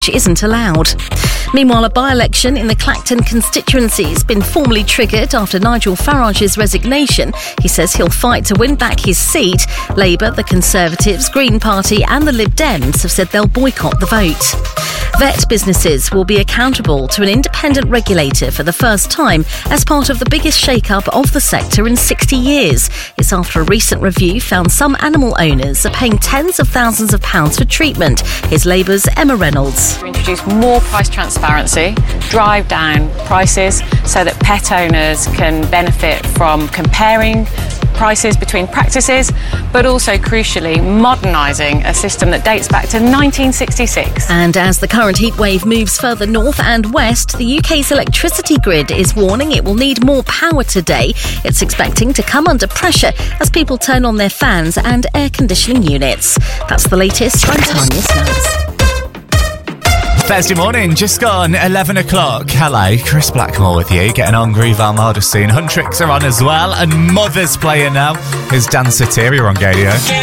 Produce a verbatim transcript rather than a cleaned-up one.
isn't allowed. Meanwhile, a by-election in the Clacton constituency has been formally triggered after Nigel Farage's resignation. He says he'll fight to win back his seat. Labour, the Conservatives, Green Party and the Lib Dems have said they'll boycott the vote. Vet businesses will be accountable to an independent regulator for the first time as part of the biggest shake-up of the sector in sixty years. It's after a recent review found some animal owners are paying tens of thousands of pounds for treatment. Here's Labour's Emma Reynolds. To introduce more price transparency, drive down prices so that pet owners can benefit from comparing prices between practices, but also crucially modernising a system that dates back to nineteen sixty-six. And as the current heatwave moves further north and west, the U K's electricity grid is warning it will need more power today. It's expecting to come under pressure as people turn on their fans and air conditioning units. That's the latest. I'm Tanya Snowes. Thursday morning, just gone eleven o'clock. Hello, Chris Blackmore with you, getting on Groove Armada soon. Huntrix are on as well, and Mother's playing now. Here's Dan Satir, you're on Gadio.